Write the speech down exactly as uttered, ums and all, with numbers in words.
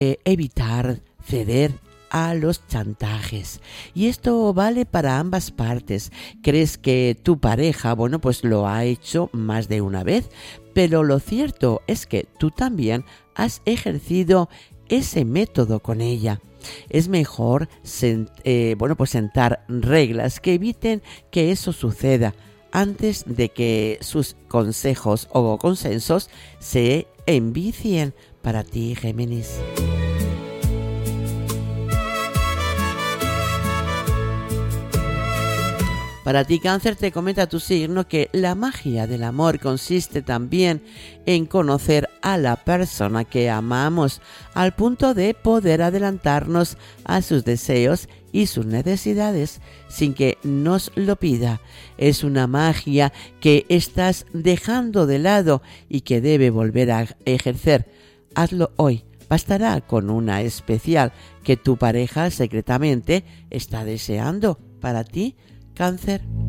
eh, evitar ceder a los chantajes. Y esto vale para ambas partes. ¿Crees que tu pareja, bueno, pues lo ha hecho más de una vez? Pero lo cierto es que tú también has ejercido ese método con ella. Es mejor sent, eh, bueno, pues sentar reglas que eviten que eso suceda antes de que sus consejos o consensos se envicien para ti, Géminis. Para ti, Cáncer, te comenta tu signo que la magia del amor consiste también en conocer a la persona que amamos al punto de poder adelantarnos a sus deseos y sus necesidades sin que nos lo pida. Es una magia que estás dejando de lado y que debe volver a ejercer. Hazlo hoy. Bastará con una especial que tu pareja secretamente está deseando para ti, Cáncer.